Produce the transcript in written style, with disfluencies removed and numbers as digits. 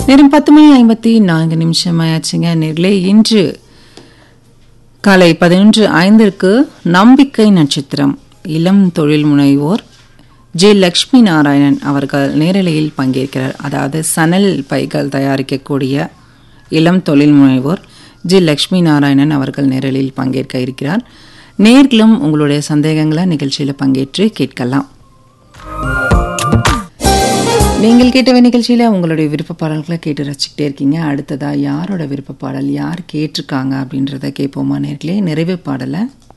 நேரம் 10:54 ஆயாச்சுங்க. நேர்களே, இன்று காலை 11:05 நம்பிக்கை நட்சத்திரம் இளம் தொழில் முனைவோர் ஜே லட்சுமி நாராயணன் அவர்கள் நேரலையில் பங்கேற்கிறார். அதாவது சணல் பைகள் தயாரிக்கக்கூடிய இளம் தொழில் முனைவோர் ஜே லட்சுமி நாராயணன் அவர்கள் நேரலையில் பங்கேற்க இருக்கிறார். நேர்களும் உங்களுடைய சந்தேகங்களை நிகழ்ச்சியில் பங்கேற்று கேட்கலாம். நீங்கள் கேட்டவை நிகழ்ச்சியில் உங்களுடைய விருப்ப பாடல்களை கேட்டு ரசிக்கிட்டே இருக்கீங்க. அடுத்ததா யாரோட விருப்ப பாடல், யார் கேட்டிருக்காங்க அப்படின்றத கேட்போமா நேர்களே. நிறைவு பாடலை